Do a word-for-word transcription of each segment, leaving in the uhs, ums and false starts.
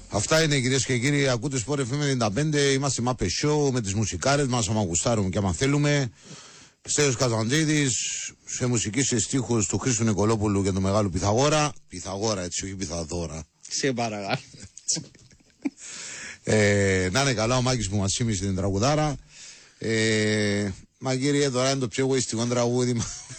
Αυτά είναι, κυρίες και κύριοι. Ακούτε Sport εφ εμ ενενήντα πέντε. Είμαστε Μάπε Show με τις μουσικάρες μας. Άμα γουστάρουμε και άμα θέλουμε. Στέλιος Καζαντζίδης, σε μουσική σε στίχους του Χρήστου Νικολόπουλου και του Μεγάλου Πυθαγόρα. Πυθαγόρα, έτσι, όχι Πυθαδόρα. Σε παρακαλώ. ε, να είναι καλά ο Μάκης που μας σήμισε την τραγουδάρα. Ε, μα κύριε, τώρα είναι το πιο εγωιστικό τραγούδι.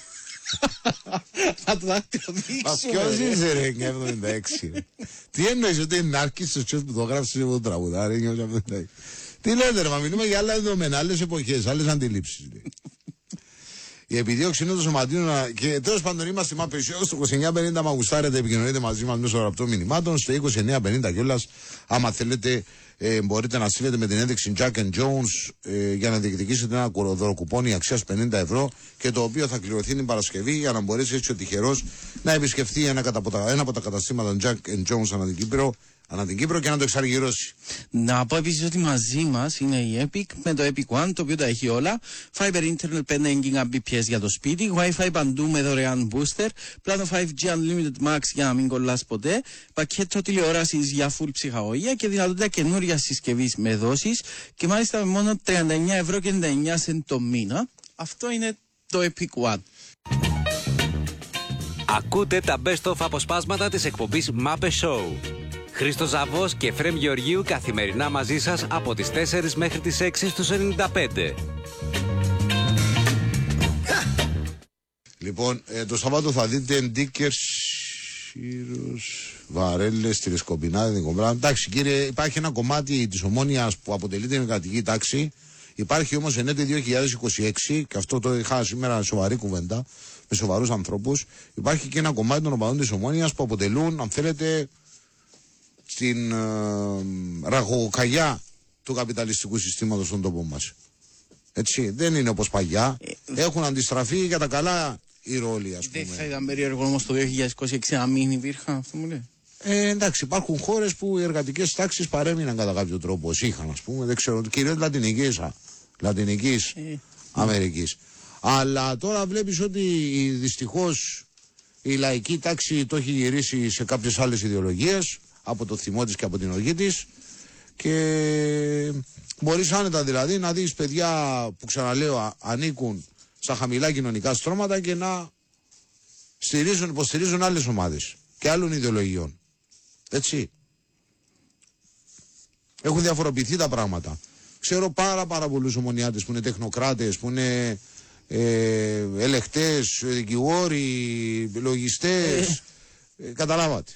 Θα το δείξουμε. Μας ποιος είσαι ρε, εβδομήντα έξι. Τι εννοείς ότι είναι άρκης ποιος που το γράψει το τραγουδάρι, εβδομήντα έξι. Τι λέτε ρε, μα μιλούμε για άλλα δεδομένα, άλλες εποχές, άλλες αντιλήψεις. Η επιδίωξη είναι το σωματείο και τέλος πάντων είμαστε Μάπε Show στο είκοσι εννιά πενήντα. Μα γουστάρετε, επικοινωνείτε μαζί μας μέσω γραπτών μηνυμάτων. Στο είκοσι εννιά πενήντα κιόλας, άμα θέλετε, ε, μπορείτε να στείλετε με την ένδειξη Jack and Jones ε, για να διεκδικήσετε ένα δωροκουπόνι αξίας πενήντα ευρώ και το οποίο θα κληρωθεί την Παρασκευή για να μπορέσει έτσι ο τυχερός να επισκεφθεί ένα, ένα από τα καταστήματα Jack and Jones ανά την Κύπρο. Ανά την Κύπρο και να το εξαργυρώσει. Να πω επίσης ότι μαζί μας είναι η Epic με το Epic One, το οποίο τα έχει όλα. Fiber Internet πέντε Gigabit μπι πι ες για το σπίτι, Wi-Fi παντού με δωρεάν booster, πλάνο φάιβ τζι Unlimited Max για να μην κολλάς ποτέ, πακέτο τηλεόρασης για full ψυχαγωγία και δυνατότητα καινούρια συσκευής με δόσεις και μάλιστα με μόνο τριάντα εννιά ευρώ και ενενήντα εννιά σεντ το μήνα. Αυτό είναι το Epic One. Ακούτε τα best of αποσπάσματα της εκπομπής Μάπε Show. Χρήστος Ζαβός και Εφραίμ Γεωργίου καθημερινά μαζί σας από τις τέσσερις μέχρι τις έξι στους ενενήντα πέντε. Λοιπόν, ε, το Σαββάτο θα δείτε Ντίκερς, Σύρος, Βαρέλες, Τηλεσκοπινάδη, Δικομπρά. Εντάξει κύριε, υπάρχει ένα κομμάτι της Ομόνοιας που αποτελείται με κρατική τάξη. Υπάρχει όμως ενέτη δύο χιλιάδες είκοσι έξι, και αυτό το είχα σήμερα σοβαρή κουβέντα με σοβαρούς ανθρώπους. Υπάρχει και ένα κομμάτι των οπαδών της Ομόνοιας που αποτελούν, αν θέλετε, στην ε, ραγοκαγιά του καπιταλιστικού συστήματος στον τόπο μας. Έτσι, δεν είναι όπως παλιά. Ε, Έχουν αντιστραφεί για τα καλά οι ρόλοι, ας πούμε. Δεν θα ήταν περίεργο όμως το δύο χιλιάδες είκοσι έξι να μην υπήρχαν, αυτό μου λέει. Ε, εντάξει, υπάρχουν χώρες που οι εργατικές τάξεις παρέμειναν κατά κάποιο τρόπο, ως είχαν, ας πούμε, δεν ξέρω, κυρίως Λατινικής, Λατινικής ε, Αμερικής. Ε. Αλλά τώρα βλέπεις ότι δυστυχώς η λαϊκή τάξη το έχει γυρίσει σε κάποιες άλλες ιδεολογίες, από το θυμό της και από την οργή της, και μπορείς άνετα δηλαδή να δεις παιδιά που, ξαναλέω, ανήκουν στα χαμηλά κοινωνικά στρώματα και να στηρίζουν, υποστηρίζουν άλλες ομάδες και άλλων ιδεολογιών. Έτσι. Έχουν διαφοροποιηθεί τα πράγματα. Ξέρω πάρα πάρα πολλούς ομονιάτες που είναι τεχνοκράτες, που είναι ε, ελεγκτές, δικηγόροι, λογιστές. Ε. Ε, καταλάβατε.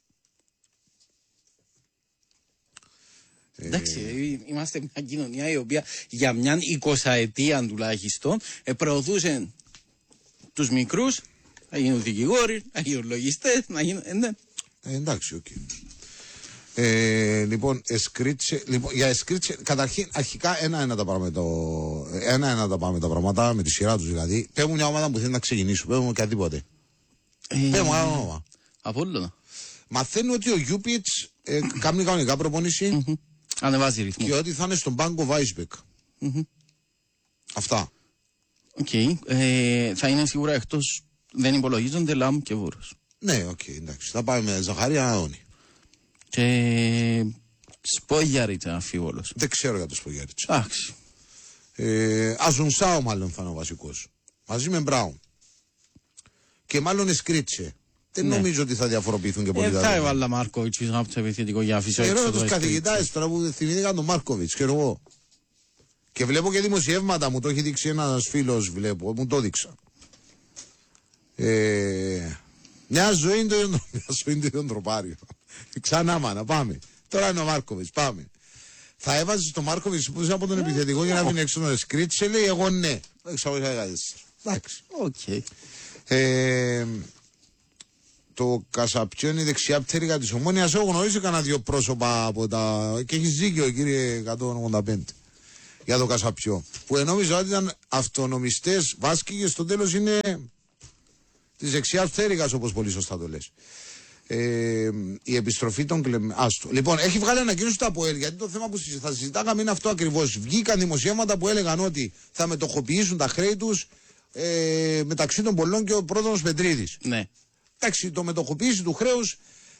Εντάξει, είμαστε μια κοινωνία η οποία για μια εικοσαετία τουλάχιστον ε, προωθούσε τους μικρούς να γίνουν δικηγόροι, να γίνουν λογιστές, να γίνουν. Ε, ναι. ε, εντάξει, οκ. Okay. Ε, λοιπόν, εσκρίτσε, λοιπόν, για εσκρίτσε, καταρχήν, αρχικά ένα-ένα τα πάμε το, ένα-ένα τα πάμε τα πράγματα, με τη σειρά τους δηλαδή. Πες μου μια ομάδα που θέλει να ξεκινήσω, πες μου οτιδήποτε. Ε, πες μου ένα όνομα. Απόλλωνα. Μαθαίνω ότι ο Γιούπιτς ε, κάνει κανονικά προπόνηση. Mm-hmm. Ανεβάζει ρυθμό. Και ότι θα είναι στον πάγκο Βάισμπεκ. Mm-hmm. Αυτά. Οκ. Okay. Ε, θα είναι σίγουρα εκτός, δεν υπολογίζονται Λαμ και Βούρος. Ναι, οκ, okay, εντάξει. Θα πάμε με Ζαχαρία Αόνι. Και Σπόγιαριτς αμφίβολος. Δεν ξέρω για το Σπόγιαριτς. Εντάξει. Ε, Αζουνσάο μάλλον θα είναι ο βασικός. Μαζί με Μπράουν. Και μάλλον Εσκρίτσε. Δεν ναι. νομίζω ότι θα διαφοροποιηθούν και πολύ. Ε, θα έβαλα Μάρκοβιτς από το επιθετικό για αφήσω. Ερώ τους καθηγητάς τώρα που θυμήθηκαν τον Μάρκοβιτς, ξέρω εγώ. Και βλέπω και δημοσιεύματα, μου το έχει δείξει ένας φίλος, βλέπω, μου το δείξα. Ε, μια ζωή είναι το ίδιο τροπάριο. Ξανά μάνα, πάμε. Τώρα είναι ο Μάρκοβιτς, πάμε. Θα έβαζες τον Μάρκοβιτς που είσαι από τον επιθετικό για να μην έξω τον Εσκρίτσε, λέει εγώ ναι. Εντάξει. Οκ. Το Κασαπιό είναι η δεξιά πτέρυγα της Ομόνοιας. Έχω γνωρίσει κανένα δύο πρόσωπα από τα. Και έχει δίκιο, κύριε εκατόν ογδόντα πέντε, για το Κασαπιό. Που ενόμιζα ότι ήταν αυτονομιστές Βάσκοι και στο τέλος είναι της δεξιάς πτέρυγας, όπως πολύ σωστά το λες. Ε, η επιστροφή των Κλεμάστων. Λοιπόν, έχει βγάλει ανακοίνωση το ΑΠΟΕΛ, γιατί το θέμα που θα συζητάγαμε είναι αυτό ακριβώς. Βγήκαν δημοσιεύματα που έλεγαν ότι θα μετοχοποιήσουν τα χρέη τους ε, μεταξύ των πολλών και ο Πρόδρομος Πετρίδης. Ναι. Εντάξει, το μετοχοποίηση του χρέους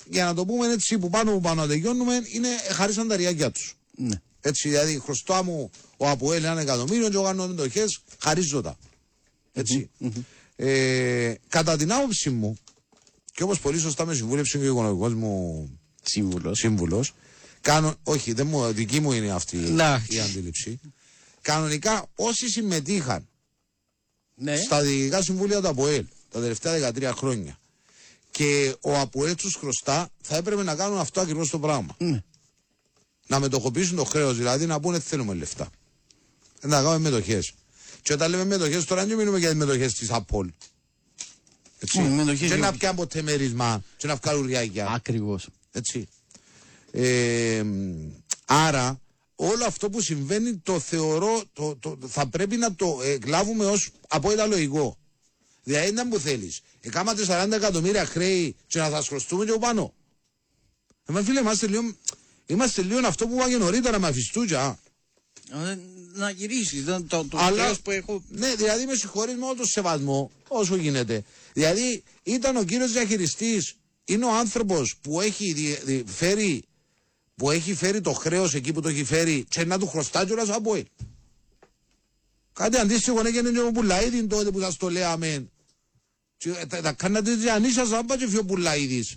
για να το πούμε έτσι, που πάνω που πάνω να τελειώνουμε, είναι χαρίσαν τα ριάκια τους. Ναι. Έτσι, δηλαδή, χρωστά μου ο Αποέλ ένα εκατομμύριο και εγώ κάνω μετοχές, χαρίζω τα. Έτσι. Mm-hmm. Ε, κατά την άποψή μου, και όπως πολύ σωστά με συμβούλεψε και ο οικονομικός μου σύμβουλος, σύμβουλος κάνω, όχι, δεν μου, δική μου είναι αυτή Λάχι. η αντίληψη. Κανονικά, όσοι συμμετείχαν ναι. στα διοικητικά συμβούλια του Αποέλ τα τελευταία δεκατρία χρόνια και ο Αποέλ τους χρωστά, θα έπρεπε να κάνουν αυτό ακριβώς το πράγμα. Ναι. Να μετοχοποιήσουν το χρέος, δηλαδή να πούνε θέλουμε λεφτά. Να κάνουμε μετοχές. Και όταν λέμε μετοχές, τώρα δεν μιλούμε για τις μετοχές της Απόλ. Έτσι. Mm, και να πιάνουν ποτέ μέρισμα, και να βγάλουν ριάκια. Ακριβώς. Έτσι. Ε, άρα, όλο αυτό που συμβαίνει το θεωρώ, το, το, θα πρέπει να το ε, λάβουμε ως απόλυτα λογικό. Δηλαδή, δεν που θέλεις. Εκάματε σαράντα εκατομμύρια χρέη και να θα χρωστούμε και πάνω. Εμάς φίλε, είμαστε λίγο, είμαστε λίγο αυτό που είπα νωρίτερα με αφιστούτια. Να γυρίσεις το, το, το Αλλά, που έχω. Ναι, δηλαδή με συγχωρείς με όλο το σεβασμό όσο γίνεται. Δηλαδή ήταν ο κύριος διαχειριστής, είναι ο άνθρωπος που έχει δι, δι, φέρει, που έχει φέρει το χρέος εκεί που το έχει φέρει και να του χρωστά κιόλας από ελ. Κάτι αντίστοιχο έγινε και ο Πουλαίδης τότε που σας το λέμε. Τα, τα κάνατε διανύσας άμπα και φύο Πουλαίδης.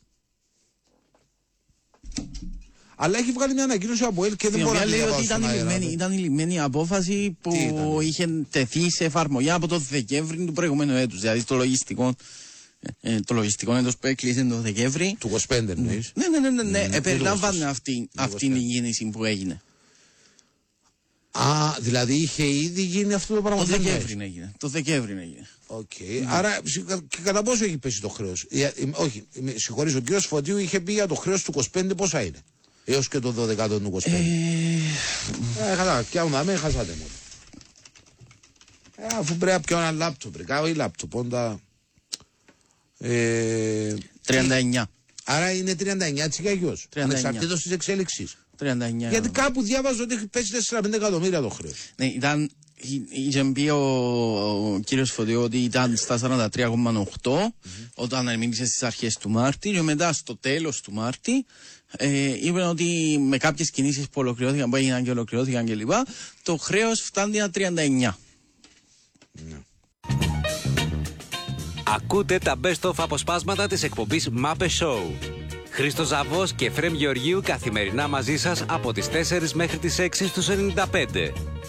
Αλλά έχει βγάλει μια ανακοίνωση από ελ και δεν μπορεί να λέει ότι ήταν ηλυμένη, ήταν ηλυμένη απόφαση που είχε τεθεί σε εφαρμογή από το Δεκέμβρη του προηγούμενου έτους. Δηλαδή το λογιστικό, ε, το λογιστικό έτος που έκλεισε το Δεκέμβρη. Του είκοσι πέντε εννοείς. Ναι, ναι, ναι, ναι, ναι, ναι, περιλάμβανε αυτή, αυτή η κίνηση που έγινε. Α, δηλαδή είχε ήδη γίνει αυτό το πράγμα. Το Δεκέμβρη έγινε. Το Δεκέμβρη έγινε. Οκ. Okay. Mm. Άρα, και κατά πόσο έχει πέσει το χρέος. Όχι, συγχωρείς, ο κύριος Φωτίου είχε πει για το χρέος του είκοσι πέντε πόσα είναι. Έως και το δώδεκα του είκοσι πέντε. Ε, ε χαλά, κι άμα με χασάτε μόνο. Ε, αφού πρέπει να πιω ένα λάπτοπ, κάω ή λάπτοπ, πόντα... Ε, τριάντα εννιά. Άρα είναι τριάντα εννιά τσιγαγιός, ανεξαρτήτως της εξέλιξης. τριάντα εννιά. Γιατί κάπου διάβαζα ότι έχει πέσει τέσσερα πέντε εκατομμύρια το χρέος. Ναι, ήταν... Είχε πει ο, ο κύριος Φωτίου ότι ήταν στα σαράντα τρία κόμμα οκτώ mm-hmm. όταν ερμήνησε στις αρχές του Μάρτη και μετά στο τέλος του Μάρτη ε, είπε ότι με κάποιες κινήσεις που ολοκληρώθηκαν, που έγιναν και ολοκληρώθηκαν κλπ, το χρέος φτάνει στα τριάντα εννιά. Mm. Ακούτε τα best of αποσπάσματα της εκπομπής Μάπε Show. Χρήστος Ζαβός και Εφραίμ Γεωργίου καθημερινά μαζί σας από τις τέσσερις μέχρι τις έξι στους ενενήντα πέντε.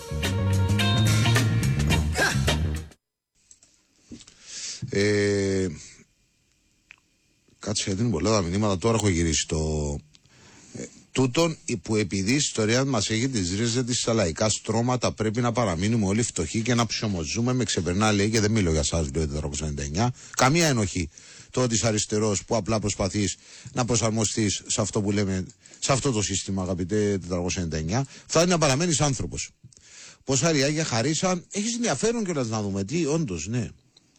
Ε, κάτσε γιατί είναι πολλά τα μηνύματα. Τώρα έχω γυρίσει το ε, τούτον που επειδή η ιστορία μας έχει τις ρίζες της στα λαϊκά στρώματα, πρέπει να παραμείνουμε όλοι φτωχοί και να ψωμοζούμε. Με ξεπερνά, λέει, και δεν μιλώ για εσάς, λέει, τετρακόσια ενενήντα εννιά. Καμία ενοχή το ότι είσαι αριστερός που απλά προσπαθείς να προσαρμοστείς σε αυτό που λέμε, σε αυτό το σύστημα, αγαπητέ τετρακόσια ενενήντα εννιά. Φτάνει να παραμένεις άνθρωπος. Πόσα ριάκια χαρίσαν, έχεις ενδιαφέρον κιόλας να δούμε τι, όντως, ναι.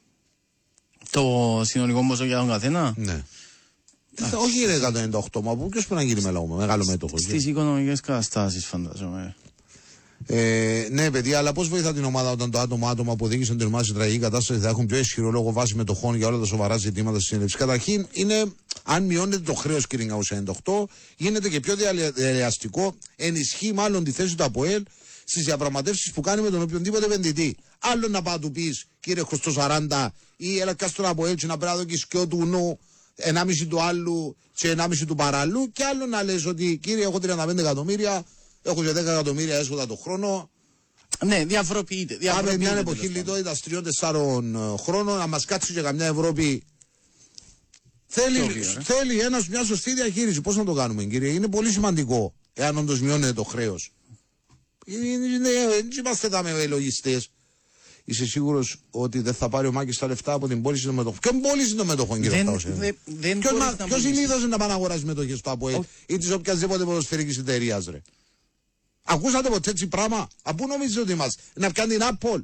Το συνολικό ποσό για τον καθένα. Ναι. Όχι είναι εκατόν ενενήντα οκτώ, μα ποιος πρέπει να γίνει μεγάλο μέτοχος. Στις οικονομικές καταστάσεις φαντάζομαι. Ε, ναι, παιδιά, αλλά πώς βοηθά την ομάδα όταν το άτομο άτομα που οδήγησαν την ομάδα σε τραγική κατάσταση θα έχουν πιο ισχυρό λόγο βάση μετοχών για όλα τα σοβαρά ζητήματα στη συνέλευση. Καταρχήν, είναι, αν μειώνεται το χρέος, κύριε Γκαουσέντα ενενήντα οκτώ, γίνεται και πιο διαλεαστικό, ενισχύει μάλλον τη θέση του ΑΠΟΕΛ στις διαπραγματεύσεις που κάνει με τον οποιονδήποτε επενδυτή. Άλλο να πάει του πει, κύριε Χρωστό σαράντα, ή έλα κάστρο από έτσι να πρέπει να δω και του νου, ενάμιση του άλλου και ενάμιση του παράλληλου, και άλλο να λες ότι κύριε, έχω τριάντα πέντε εκατομμύρια, έχω και δέκα εκατομμύρια έσοδα το χρόνο. Ναι, διαφοροποιείται. Πάμε μια εποχή λιτότητας τριών τεσσάρων χρόνων, να μας κάτσει και καμιά Ευρώπη. Θέλει, ε. θέλει ένας μια σωστή διαχείριση. Πώς να το κάνουμε, κύριε, είναι πολύ σημαντικό, εάν όντως μειώνεται το χρέος. Δεν είμαστε τα με λογιστές. Είσαι σίγουρος ότι δεν θα πάρει ο Μάκης τα λεφτά από την πώληση των μετοχών? Ποιον πώληση των μετοχών, κύριε Φτάουσεν? Ποιος συνήθωσε να πάνε να αγοράσει μετοχές του ΑΠΟΕΛ ή της οποιασδήποτε ποδοσφαιρικής εταιρείας, ρε? Ακούσατε ποτέ έτσι πράγμα? Από πού νομίζετε ότι είμαστε? Να πιάνει την Apple?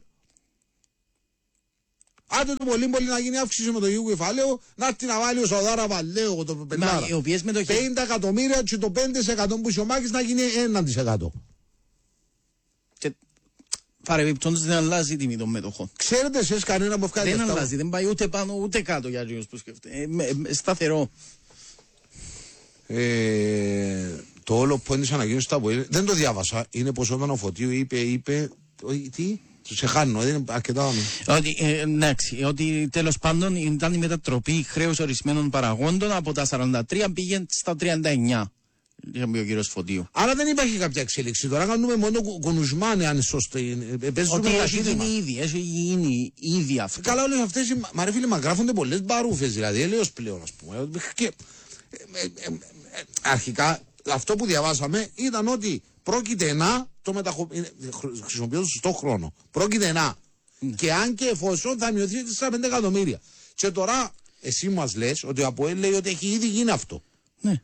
Άντε το πολύ πολύ να γίνει αύξηση με το γιο κεφάλαιο, να έρθει να βάλει ο Σαουδάρα Βαλέο το πενάρα. πενήντα εκατομμύρια και το πέντε τοις εκατό που είσαι ο Μάκης να γίνει ένα τοις εκατό. Παρεμπιπτόντως δεν αλλάζει η τιμή των μετοχών. Ξέρετε εσείς κανένα που βγάζει? Δεν αλλάζει, δεν πάει ούτε πάνω ούτε κάτω για άλλους που σκέφτεται. Ε, ε, σταθερό. Ε, το όλο που είναι ανακοίνωση του ΑΠΟΕΛ, δεν το διάβασα. Είναι πως όταν ο Φωτίου είπε, είπε, τι, σε χάνω, δεν είναι αρκετά. Ότι, ε, εντάξει, ότι τέλος πάντων ήταν η μετατροπή χρέους ορισμένων παραγόντων από τα σαράντα τρία πήγε στα τριάντα εννιά. Είχε πει ο κύριος Φωτίου. Άρα δεν υπάρχει κάποια εξέλιξη. Τώρα κάνουμε μόνο κουνουσμάνε, αν είναι σωστό. Ότι έχει γίνει ήδη, έχει γίνει ήδη αυτό. Καλά, όλες αυτές οι. Μα ρε φίλε, μα γράφονται πολλές μπαρούφες, δηλαδή, έλεος πλέον, ας πούμε. Και, ε, ε, ε, αρχικά, αυτό που διαβάσαμε ήταν ότι πρόκειται να. Το μεταχω... χρησιμοποιώ το σωστό χρόνο. Πρόκειται να. Mm. Και αν και εφόσον θα μειωθεί στα πέντε εκατομμύρια. Και τώρα, εσύ μας λες ότι ο ΑΠΟΕΛ λέει ότι έχει ήδη γίνει αυτό. Ναι.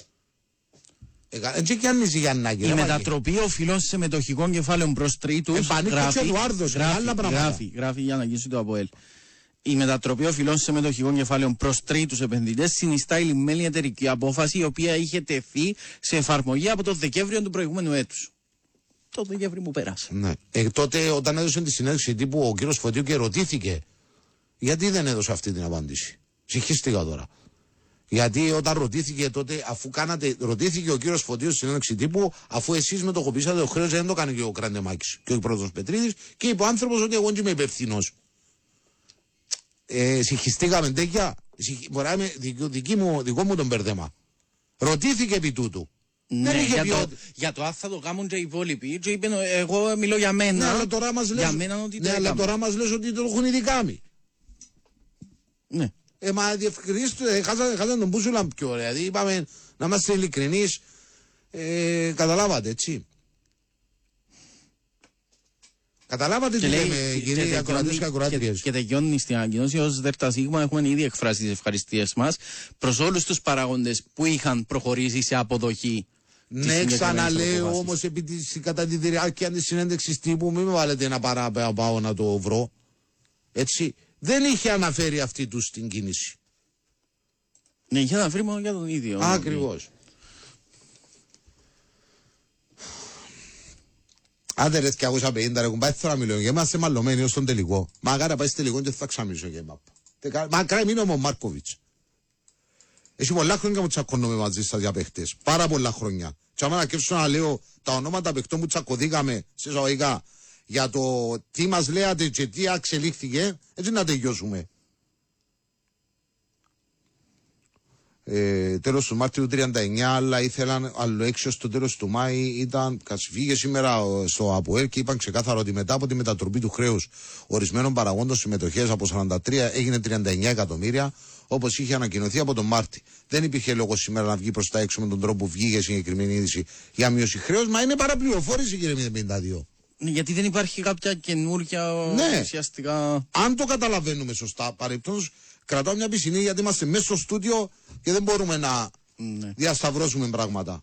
Έτσι και αν είσαι Γιάννάκη. Η μετατροπή οφειλών σε μετοχικών κεφάλαιων προς τρίτους. Γράφει, γράφει, γράφει, γράφει για να αγγίσει το ΑΠΟΕΛ. Η μετατροπή οφειλών σε μετοχικών κεφάλαιων προς τρίτους επενδυτές συνιστά η λυμμένη εταιρική απόφαση, η οποία είχε τεθεί σε εφαρμογή από τον Δεκέμβριο του προηγούμενου έτους. Το Δεκέμβριο που πέρασε. Ναι. Ε, τότε, όταν έδωσε τη συνέντευξη τύπου ο κύριος Φωτίου και ρωτήθηκε, γιατί δεν έδωσε αυτή την απάντηση. Συγχύστηκα τώρα. Γιατί όταν ρωτήθηκε τότε, αφού κάνατε, ρωτήθηκε ο κύριος Φωτίου στη συνέντευξη τύπου, αφού εσείς μετοχοποιήσατε το χρέος, δεν το κάνει και ο Κραντεμάκης και ο πρόεδρος Πετρίδης, και είπε ο άνθρωπος ότι εγώ είμαι υπευθυνός. Ε, συγχυστήκαμε τέτοια. Μπορεί να είναι δικό μου τον μπερδέμα. Ρωτήθηκε επί τούτου. Ναι, δεν για, το, ότι... για το αν θα το κάνουν και οι υπόλοιποι. Και είπε, εγώ μιλώ για μένα. Ναι, αλλά τώρα μας λες, για μένα ότι ναι, αλλά τώρα μας λες ότι το έχουν ήδη κάνει. Ναι. Ε, μα διευκρινίστε, χάσανε τον Μπούσουλα πιο ωραία. Δηλαδή είπαμε να είμαστε ειλικρινείς. Ε, καταλάβατε, έτσι. Καταλάβατε τι λέμε, κύριοι ακροατές και ακροάτριες. Και τελειώνει στην ανακοίνωση, ως ΔΣ έχουμε ήδη εκφράσει τις ευχαριστίες μας προς όλους τους παράγοντες που είχαν προχωρήσει σε αποδοχή. Ναι, ξαναλέω όμως, κατά τη διάρκεια της συνέντευξης τύπου, μην με βάλετε ένα παραπάω να το βρω. Έτσι, δεν είχε αναφέρει αυτή του την κίνηση. Ναι, είχε αναφέρει μόνο για τον ίδιο. Ακριβώς. Άντε ρε διακόσια πενήντα ρε κουμπάει, θέλω να μιλώ και είμαστε μαλλωμένοι ως τον τελικό. Μα αγάρα πάει στο τελικό και θα ξαμίσω και μάπα. Μα κράει μείνω ο Μάρκοβιτς. Έχει πολλά χρόνια που τσακώνομαι μαζί σας για παίχτες. Πάρα πολλά χρόνια. Και άμα να κέψω να λέω τα ονόματα παιχτών που τσακωδίκαμε σε εισαγωγικά για το τι μας λέατε και τι εξελίχθηκε, έτσι να τελειώσουμε. Ε, τέλος του Μάρτιου τριάντα εννιά, αλλά ήθελαν άλλο έξω στο τέλος του Μάη. Ήταν βγήκε σήμερα στο ΑΠΟΕΛ και είπαν ξεκάθαρα ότι μετά από τη μετατροπή του χρέους ορισμένων παραγόντων συμμετοχές από σαράντα τρία έγινε τριάντα εννιά εκατομμύρια, όπως είχε ανακοινωθεί από τον Μάρτι. Δεν υπήρχε λόγο σήμερα να βγει προς τα έξω με τον τρόπο που βγήκε συγκεκριμένη είδηση για μείωση χρέους, μα είναι παραπληροφόρηση, κύριε μηδέν πενήντα δύο. Γιατί δεν υπάρχει κάποια καινούργια ναι. ουσιαστικά. Αν το καταλαβαίνουμε σωστά, παρεπτόντως κρατάω μια πισινή γιατί είμαστε μέσα στο στούντιο και δεν μπορούμε να ναι. διασταυρώσουμε πράγματα.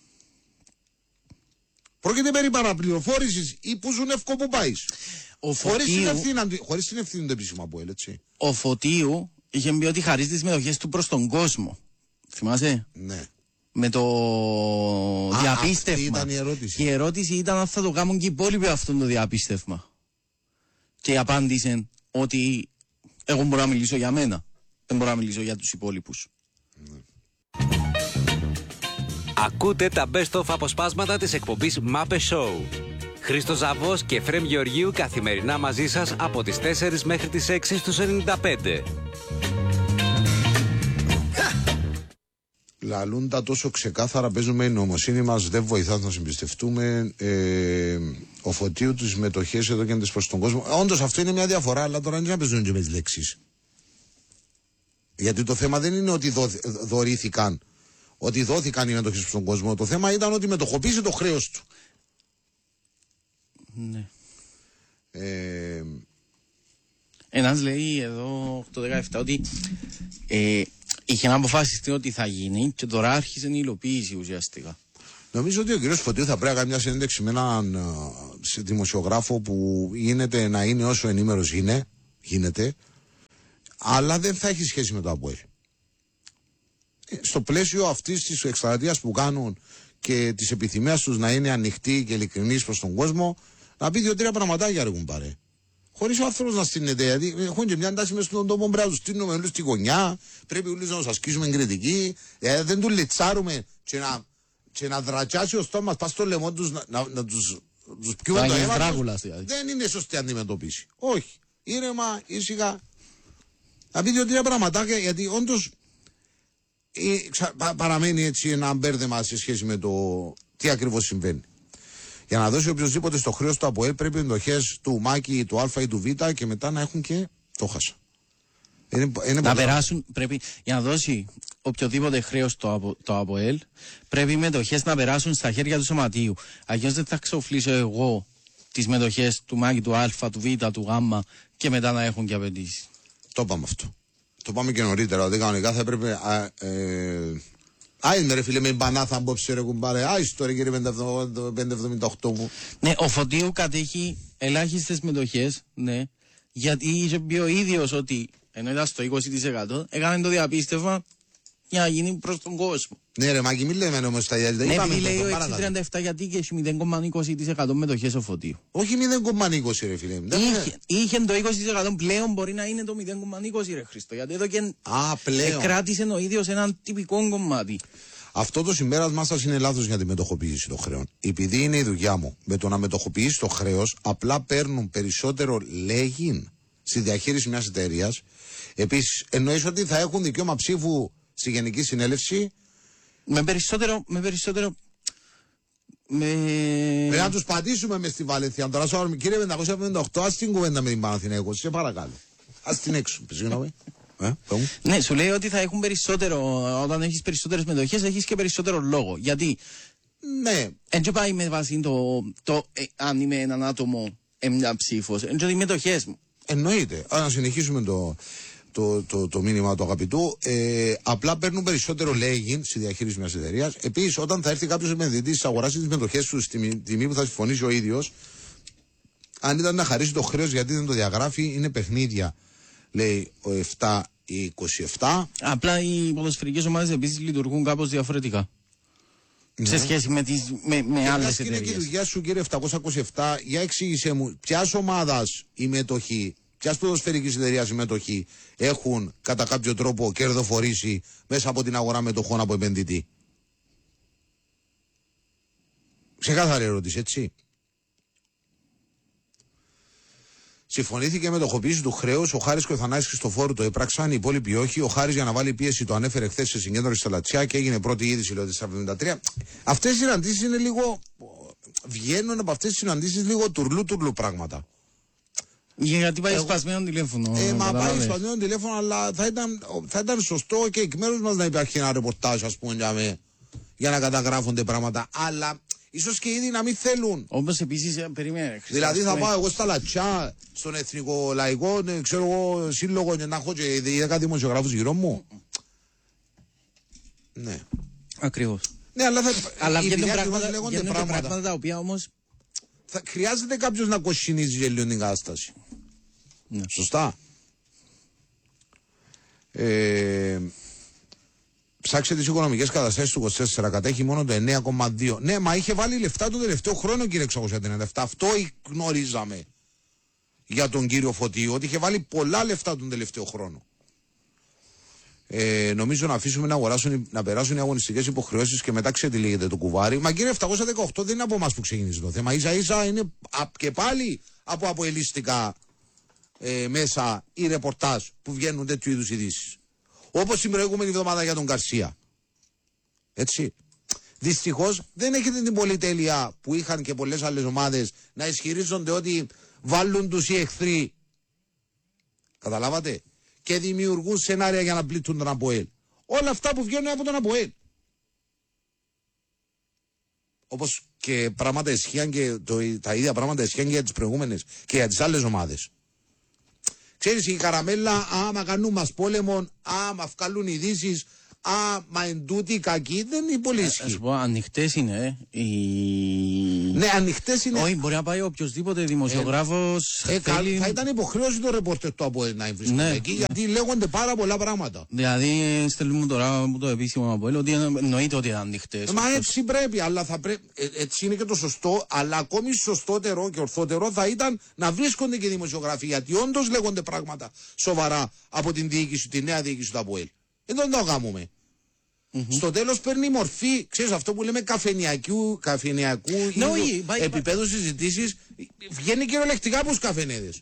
Πρόκειται περί παραπληροφόρησης ή που ζουν εύκολο που πάει. Χωρίς την ευθύνη του επίσημα που έλεγε, έτσι. Ο Φωτίου είχε πει ότι χαρίζει τις μετοχές του προς τον κόσμο. Θυμάσαι? Ναι. Με το Α, διαπίστευμα. Ήταν η ερώτηση. Και η ερώτηση ήταν αν θα το κάνουν και οι υπόλοιποι αυτό το διαπίστευμα. Και απάντησε ότι εγώ μπορώ να μιλήσω για μένα. Δεν μπορώ να μιλήσω για τους υπόλοιπους. Ναι. Ακούτε τα best of αποσπάσματα της εκπομπής Μάπε Show. Χρήστος Ζαβός και Εφραίμ Γεωργίου καθημερινά μαζί σας από τις τέσσερις μέχρι τις έξι στους ενενήντα πέντε. Λαλούντα τόσο ξεκάθαρα, παίζουμε η νοημοσύνη μας, δεν βοηθά να συμπιστευτούμε. Ε, ο Φωτίου τις μετοχές εδώ και προς τον κόσμο. Όντως αυτό είναι μια διαφορά, αλλά τώρα δεν να παίζουν και με τις λέξεις. Γιατί το θέμα δεν είναι ότι δο, δωρήθηκαν, ότι δόθηκαν οι μετοχές προς τον κόσμο. Το θέμα ήταν ότι μετοχοποίησε το χρέος του. Ναι. Ε, Ένας λέει εδώ οκτώ δεκαεπτά ότι ε, είχε να αποφασιστεί ότι θα γίνει και τώρα άρχισε η υλοποίηση ουσιαστικά. Νομίζω ότι ο κ. Φωτίου θα πρέπει να κάνει μια συνέντευξη με έναν uh, δημοσιογράφο που γίνεται να είναι όσο ενήμερος είναι, γίνεται, αλλά δεν θα έχει σχέση με το ΑΠΟΕΛ. Στο πλαίσιο αυτής της εκστρατείας που κάνουν και της επιθυμίας τους να είναι ανοιχτοί και ειλικρινείς προς τον κόσμο, να πει δύο-τρία πραγματάκια ρε κουμπάρε. Χωρίς ο άνθρωπος να στείνεται, γιατί έχουν και μια τάση μέσα στον τόπο, πρέπει να τους στείνουμε όλους στη γωνιά, πρέπει όλους να τους ασκήσουμε κριτική, δηλαδή δεν τους λιτσάρουμε και να, και να δρατσάσει ο στόμας, πας στο λαιμό τους να, να, να τους, τους πιούμε το αίμα τους. Δεν είναι σωστή αντιμετωπίση. Όχι. Ήρεμα, ήσυχα. Να πείτε τρία πραγματάκια, γιατί όντως ε, ξα, πα, παραμένει έτσι ένα μπέρδεμα σε σχέση με το τι ακριβώς συμβαίνει. Για να δώσει οποιοδήποτε στο χρέος του ΑΠΟΕΛ πρέπει οι μετοχές του Μάκη, του Α ή του Β και μετά να έχουν και το χάσα. Είναι, είναι να περάσουν, πρέπει, για να δώσει οποιοδήποτε χρέος το, απο, το ΑΠΟΕΛ, πρέπει οι μετοχές να περάσουν στα χέρια του σωματείου. Αλλιώς δεν θα ξοφλήσω εγώ τις μετοχές του Μάκη, του Α, του Β, του Γ και μετά να έχουν και απαιτήσεις. Το είπαμε αυτό. Το πάμε και νωρίτερα. Ότι κανονικά θα έπρεπε. Α, ε, Άιντε ρε φίλε με μπανά θα μπόψε ρε κουμπάρε. Άιστο ρε κύριε πεντακόσια εβδομήντα οκτώ μου. Ναι, ο Φωτίου κατέχει ελάχιστες μετοχές, ναι, γιατί είχε πει ο ίδιος ότι ενώ ήταν στο είκοσι τοις εκατό έκανε το διαπίστευμα για να γίνει προς τον κόσμο. Ναι ρε Μάκη μη λέμε όμως τα ίδια. Ναι, επειδή λέει ο έξι τριάντα επτά γιατί και έχει μηδέν κόμμα είκοσι τοις εκατό μετοχές ο Φωτίου. Όχι μηδέν κόμμα είκοσι ρε φίλε. Είχε, είχε το είκοσι τοις εκατό πλέον μπορεί να είναι το μηδέν κόμμα είκοσι ρε Χριστό. Γιατί εδώ και Α, πλέον. κράτησε ο ίδιος έναν τυπικό κομμάτι. Αυτό το συμπέρασμά σας είναι λάθος για τη μετοχοποίηση των χρέων. Επειδή είναι η δουλειά μου με το να μετοχοποιήσει το χρέος, απλά παίρνουν περισσότερο λέγειν στη διαχείριση μιας εταιρείας. Επίσης, εννοείς ότι θα έχουν δικαίωμα ψήφου στη Γενική Συνέλευση. Με περισσότερο. Με περισσότερο με... Πρέπει να τους πατήσουμε μες στη Βαλένθια. Τώρα σου άρουμε, κύριε πεντακόσια εβδομήντα οκτώ, ας την κουβέντα με την Παναθηναϊκό. Σε παρακαλώ. Ας την έξω. Συγγνώμη. Ε, ναι, σου λέει ότι θα έχουν περισσότερο. Όταν έχεις περισσότερες μετοχές, έχεις και περισσότερο λόγο. Γιατί. Ναι. Έτσι πάει με βάση το. το ε, αν είμαι έναν άτομο, μια ψήφος. Έτσι οι μετοχές μου. Εννοείται. Αν συνεχίσουμε το. Το, το, το μήνυμα του αγαπητού, ε, απλά παίρνουν περισσότερο λέγειν στη διαχείριση μιας εταιρείας. Επίσης, όταν θα έρθει κάποιος επενδυτής, αγοράσει τις μετοχές του στη τιμή που θα συμφωνήσει ο ίδιος, αν ήταν να χαρίσει το χρέος γιατί δεν το διαγράφει, είναι παιχνίδια, λέει ο επτά ή είκοσι επτά. Απλά οι ποδοσφαιρικές ομάδες επίσης λειτουργούν κάπως διαφορετικά. Ναι. Σε σχέση με, τις, με, με άλλες εταιρείες. Είναι και η δουλειά σου, κύριε επτακόσια είκοσι επτά, για εξήγησέ μου, ποιας ομάδας η μετοχή. Ποιας ποδοσφαιρικής εταιρείας συμμετοχή έχουν κατά κάποιο τρόπο κερδοφορήσει μέσα από την αγορά μετοχών από επενδυτή. Ξεκάθαρη ερώτηση, έτσι. Συμφωνήθηκε με μετοχοποίηση του χρέους. Ο Χάρης και ο Θανάσης Χριστοφόρου το έπραξαν. Οι υπόλοιποι όχι. Ο Χάρης για να βάλει πίεση το ανέφερε χθες σε συγκέντρωση στα Λατσιά και έγινε πρώτη είδηση, λέω, στα εβδομήντα τρία. Αυτές οι συναντήσεις είναι λίγο. Βγαίνουν από αυτές τις συναντήσεις λίγο τουρλού-τουρλού πράγματα. Γιατί πάει Εγώ... σπασμένο τηλέφωνο. Ε, μα πάει σπασμένο τηλέφωνο, αλλά θα ήταν, θα ήταν σωστό και εκ μέρους μας να υπάρχει ένα ρεπορτάζ, ας πούμε, για, με, για να καταγράφονται πράγματα. Αλλά ίσως και ήδη να μην θέλουν. Όπως επίσης, περίμενε. Δηλαδή θα πάω εγώ στα Λατσιά, στον Εθνικό Λαϊκό, ξέρω εγώ, σύλλογο, να έχω και δέκα δημοσιογράφους γύρω μου. Ναι. Ακριβώς. Ναι, αλλά θα. Αλλά βγαίνουν πράγματα, πράγματα. πράγματα τα οποία όμως. Θα χρειάζεται κάποιος να κοσσινίζει για λίγο την κατάσταση. Ναι. Σωστά. Ε, ψάξε τις οικονομικές καταστάσεις του είκοσι τέσσερα, κατέχει μόνο το εννέα κόμμα δύο. Ναι, μα είχε βάλει λεφτά τον τελευταίο χρόνο, κύριε εξακόσια τριάντα επτά. Αυτό γνωρίζαμε για τον κύριο Φωτίου, ότι είχε βάλει πολλά λεφτά τον τελευταίο χρόνο. Ε, νομίζω να αφήσουμε να, αγοράσουν, να περάσουν οι αγωνιστικές υποχρεώσεις και μετά ξετυλίγεται το κουβάρι. Μα κύριε επτακόσια δεκαοκτώ δεν είναι από εμάς που ξεκίνησε το θέμα. Ίσα ίσα είναι και πάλι από αποελίστικα ε, μέσα ή ρεπορτάζ που βγαίνουν τέτοιου είδους ειδήσεις. Όπως την προηγούμενη εβδομάδα για τον Γκαρσία. Έτσι. Δυστυχώς δεν έχετε την πολυτέλεια που είχαν και πολλές άλλες ομάδες να ισχυρίζονται ότι βάλουν τους οι εχθροί. Καταλάβατε. Και δημιουργούν σενάρια για να πλήττουν τον ΑΠΟΕΛ. Όλα αυτά που βγαίνουν από τον ΑΠΟΕΛ. Όπως και πράγματα ισχύαν και το, τα ίδια πράγματα ισχύαν και για τις προηγούμενες και για τις άλλες ομάδες. Ξέρεις, η καραμέλα, άμα κάνουν μας πόλεμον, άμα βγάλουν ειδήσεις, Α, μα εν τούτη κακή δεν είναι πολύ ισχύ. Α σου πω, ανοιχτές είναι. Ε. Οι... Ναι, ανοιχτές είναι. Όχι, μπορεί να πάει οποιοδήποτε δημοσιογράφος. Ε, θέλει... Θα ήταν υποχρέωση το ρεπορτέρ του ΑΠΟΕΛ να βρίσκονται ναι. εκεί, γιατί λέγονται πάρα πολλά πράγματα. Δηλαδή, στέλνουμε τώρα το επίσημο ΑΠΟΕΛ ότι εννοείται ότι είναι ανοιχτές. Μα έτσι πρέπει, αλλά θα πρέπει. Ε, έτσι είναι και το σωστό, αλλά ακόμη σωστότερο και ορθότερο θα ήταν να βρίσκονται και δημοσιογράφοι, γιατί όντως λέγονται πράγματα σοβαρά από την διοίκηση, τη νέα διοίκηση του ΑΠΟΕΛ. Δεν τον το κάνουμε. Mm-hmm. Στο τέλος παίρνει μορφή, ξέρεις, αυτό που λέμε καφενιακού, καφενιακού no, επίπεδου συζητήσεις, βγαίνει κυριολεκτικά από τους καφενέδες.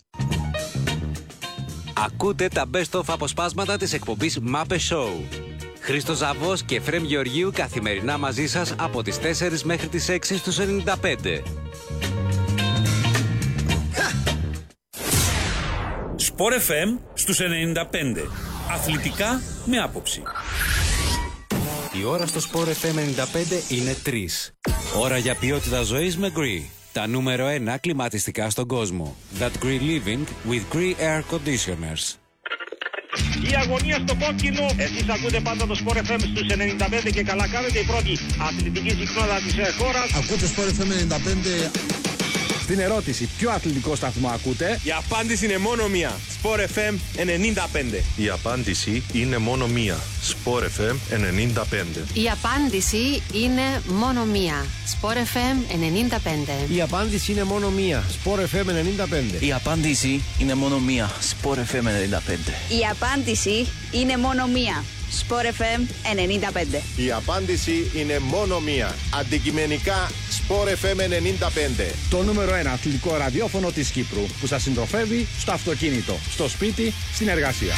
Ακούτε τα best of αποσπάσματα της εκπομπής Μάπε Show. Χρήστος Ζαβός και Εφραίμ Γεωργίου καθημερινά μαζί σας από τις τέσσερις μέχρι τις έξι στους ενενήντα πέντε. Σπορ εφ εμ στους ενενήντα πέντε. Αθλητικά με άποψη. Η ώρα στο Σπορ εφ εμ ενενήντα πέντε είναι τρεις. Ώρα για ποιότητα ζωής με Gree. Τα νούμερο ένα κλιματιστικά στον κόσμο. That Gree Living with Gree Air Conditioners. Η αγωνία στο κόκκινο. Εσείς ακούτε πάντα το Sport εφ εμ στους ενενήντα πέντε και καλά κάνετε. Η πρώτη αθλητική συχνότητα της χώρας. Ακούτε Sport εφ εμ ενενήντα πέντε. Στην ερώτηση ποιο αθλητικό σταθμό ακούτε, η απάντηση είναι μόνο μία. Sport εφ εμ ενενήντα πέντε. Η απάντηση είναι μόνο μία. Sport εφ εμ ενενήντα πέντε. Η απάντηση είναι μόνο μία. Sport εφ εμ ενενήντα πέντε. η απάντηση είναι μόνο μία. Sport εφ εμ ενενήντα πέντε. Η απάντηση είναι μόνο μία. Sport εφ εμ ενενήντα πέντε. Η απάντηση είναι μόνο μία. Sport εφ εμ ενενήντα πέντε. Η απάντηση είναι μόνο μία. Αντικειμενικά Sport εφ εμ ενενήντα πέντε. Το νούμερο ένα αθλητικό ραδιόφωνο της Κύπρου που σας συντροφεύει στο αυτοκίνητο, στο σπίτι, στην εργασία.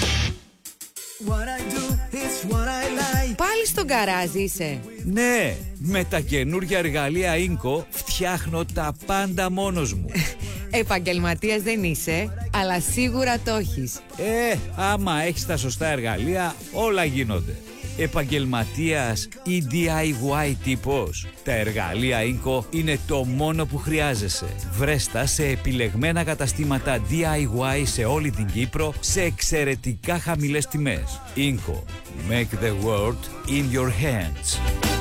Πάλι στον γκαράζ είσαι? Ναι, με τα καινούργια εργαλεία Ίνκο φτιάχνω τα πάντα μόνος μου. Επαγγελματίας δεν είσαι, αλλά σίγουρα το έχεις. Ε, άμα έχεις τα σωστά εργαλεία, όλα γίνονται. Επαγγελματίας ή ντι άι γουάι τύπος. Τα εργαλεία Ίνκο είναι το μόνο που χρειάζεσαι. Βρέστα σε επιλεγμένα καταστήματα ντι άι γουάι σε όλη την Κύπρο σε εξαιρετικά χαμηλές τιμές. Ίνκο. Make the world in your hands.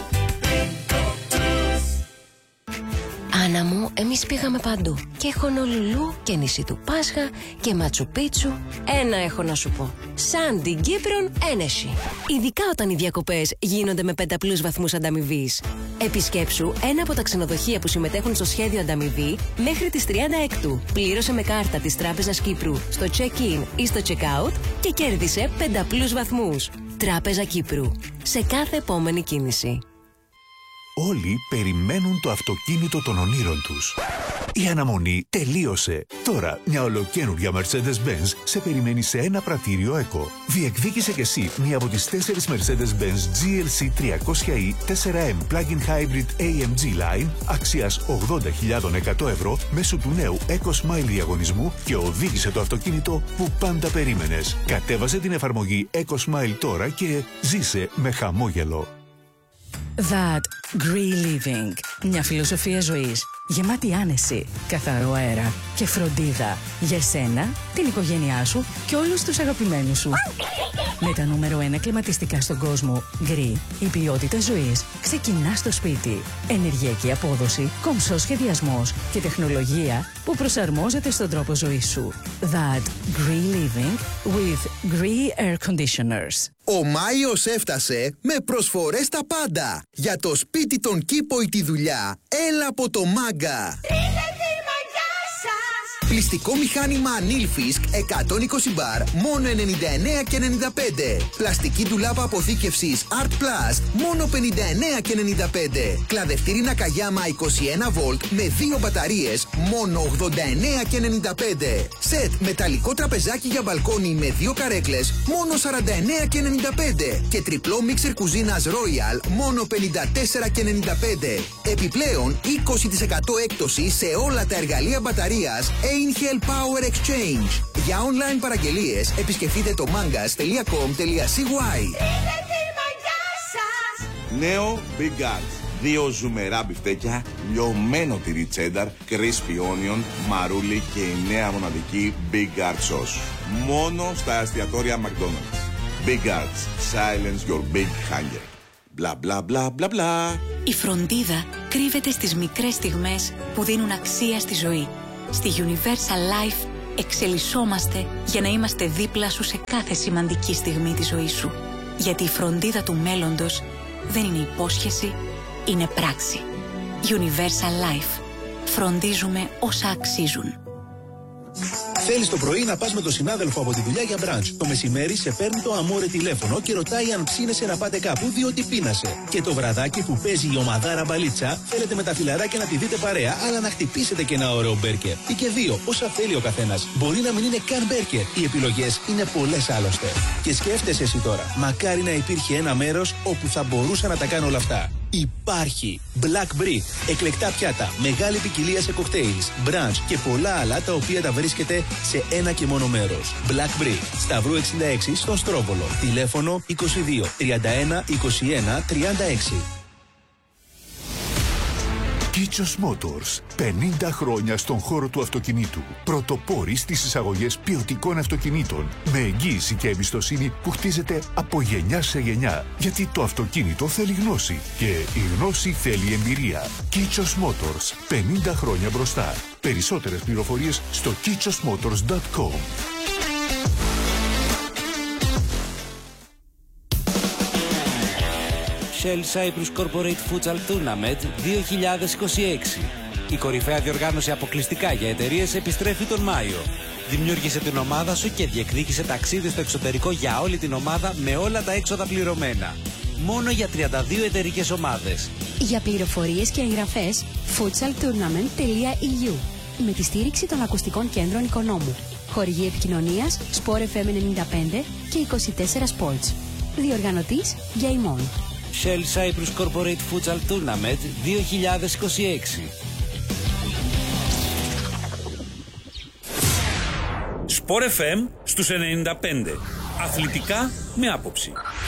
Άννα μου, εμείς πήγαμε παντού. Και Χονολουλού και νησί του Πάσχα και Ματσουπίτσου. Ένα έχω να σου πω. Σαν την Κύπρον ένεση. Ειδικά όταν οι διακοπές γίνονται με πενταπλούς βαθμούς ανταμοιβής. Επισκέψου ένα από τα ξενοδοχεία που συμμετέχουν στο σχέδιο ανταμοιβή μέχρι τις τριάντα έκτου. Πλήρωσε με κάρτα της Τράπεζας Κύπρου στο check-in ή στο check-out και κέρδισε πενταπλούς βαθμούς. Τράπεζα Κύπρου. Σε κάθε επόμενη κίνηση. Όλοι περιμένουν το αυτοκίνητο των ονείρων τους. Η αναμονή τελείωσε. Τώρα μια ολοκαίνουργια Mercedes-Benz σε περιμένει σε ένα πρατήριο Eco. Διεκδίκησε κι εσύ μία από τις τέσσερις Mercedes-Benz τζι ελ σι τριακόσια ι φορ εμ Plug-in Hybrid έι εμ τζι Line αξίας ογδόντα χιλιάδες εκατό ευρώ μέσω του νέου EcoSmile διαγωνισμού και οδήγησε το αυτοκίνητο που πάντα περίμενες. Κατέβασε την εφαρμογή EcoSmile τώρα και ζήσε με χαμόγελο. That Gree Living. Μια φιλοσοφία ζωής γεμάτη άνεση, καθαρό αέρα και φροντίδα για σένα, την οικογένειά σου και όλους τους αγαπημένους σου. Με τα νούμερο ένα κλιματιστικά στον κόσμο, Gree, η ποιότητα ζωής ξεκινά στο σπίτι. Ενεργειακή απόδοση, κομψός σχεδιασμός και τεχνολογία που προσαρμόζεται στον τρόπο ζωής σου. That Gree Living with Gree Air Conditioners. Ο Μάιος έφτασε με προσφορές τα πάντα. Για το σπίτι, τον κήπο ή τη δουλειά, έλα από το Μάγκα. Πλυστικό μηχάνημα Nilfisk εκατόν είκοσι μπαρ, μόνο ενενήντα εννέα και ενενήντα πέντε. Πλαστική ντουλάπα αποθήκευσης Art Plus, μόνο πενήντα εννέα και ενενήντα πέντε. Κλαδευτήρι Nakayama είκοσι ένα βολτ με δύο μπαταρίες, μόνο ογδόντα εννέα και ενενήντα πέντε. Σετ μεταλλικό τραπεζάκι για μπαλκόνι με δύο καρέκλες, μόνο σαράντα εννέα και ενενήντα πέντε. Και τριπλό μίξερ κουζίνας Royal, μόνο πενήντα τέσσερα και ενενήντα πέντε. Επιπλέον είκοσι τοις εκατό έκπτωση σε όλα τα εργαλεία μπαταρίας Angel Power Exchange. Για online παραγγελίες επισκεφτείτε το mangas τελεία com τελεία σι γουάι. Νέο Big Guns. Δύο ζουμερά μπιφτέκια, λιωμένο τυρί τσένταρ, crispy onion, μαρούλι και η νέα μοναδική Big Guard Sauce. Μόνο στα εστιατόρια McDonald's. Big Arts. Silence your big hunger. Μπλα μπλα μπλα μπλα μπλα. Η φροντίδα κρύβεται στις μικρές στιγμές που δίνουν αξία στη ζωή. Στη Universal Life εξελισσόμαστε για να είμαστε δίπλα σου σε κάθε σημαντική στιγμή της ζωής σου. Γιατί η φροντίδα του μέλλοντος δεν είναι υπόσχεση, είναι πράξη. Universal Life. Φροντίζουμε όσα αξίζουν. Θέλεις το πρωί να πας με τον συνάδελφο από τη δουλειά για μπραντς. Το μεσημέρι σε παίρνει το αμόρε τηλέφωνο και ρωτάει αν ψήνεσαι να πάτε κάπου διότι πείνασε. Και το βραδάκι που παίζει η ομαδάρα μπαλίτσα, θέλετε με τα φιλαράκια να τη δείτε παρέα, αλλά να χτυπήσετε και ένα ωραίο μπέρκερ. Ή και δύο, όσα θέλει ο καθένας. Μπορεί να μην είναι καν μπέρκερ. Οι επιλογές είναι πολλές άλλωστε. Και σκέφτεσαι εσύ τώρα, μακάρι να υπήρχε ένα μέρος όπου θα μπορούσα να τα κάνω όλα αυτά. Υπάρχει Black Brick, εκλεκτά πιάτα, μεγάλη ποικιλία σε κοκτέιλς, brunch και πολλά άλλα τα οποία τα βρίσκεται σε ένα και μόνο μέρος. Black Brick, Σταυρού εξήντα έξι στον Στρόβολο. Τηλέφωνο είκοσι δύο τριάντα ένα είκοσι ένα τριάντα έξι. Κίτσος Motors. πενήντα χρόνια στον χώρο του αυτοκινήτου. Πρωτοπόροι στις εισαγωγές ποιοτικών αυτοκινήτων. Με εγγύηση και εμπιστοσύνη που χτίζεται από γενιά σε γενιά. Γιατί το αυτοκίνητο θέλει γνώση. Και η γνώση θέλει εμπειρία. Κίτσος Motors. πενήντα χρόνια μπροστά. Περισσότερες πληροφορίες στο κίτσος μότορς τελεία κομ. Shell Cyprus Corporate Futsal Tournament δύο χιλιάδες είκοσι έξι. Η κορυφαία διοργάνωση αποκλειστικά για εταιρείες επιστρέφει τον Μάιο. Δημιούργησε την ομάδα σου και διεκδίκησε ταξίδι στο εξωτερικό για όλη την ομάδα με όλα τα έξοδα πληρωμένα. Μόνο για τριάντα δύο εταιρικές ομάδες. Για πληροφορίες και εγγραφές futsal tournament τελεία e u με τη στήριξη των ακουστικών κέντρων Οικονόμου. Χορηγή επικοινωνίας Sport εφ εμ ενενήντα πέντε και είκοσι τέσσερα Sports. Διοργανωτής για ημών. Shell Cyprus Corporate Futsal Tournament δύο χιλιάδες είκοσι έξι. Sport εφ εμ στους ενενήντα πέντε. Αθλητικά με άποψη.